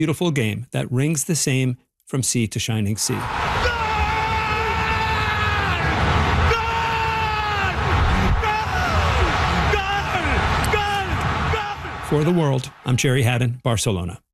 beautiful game that rings the same from sea to shining sea. For the world, I'm Jerry Haddon, Barcelona.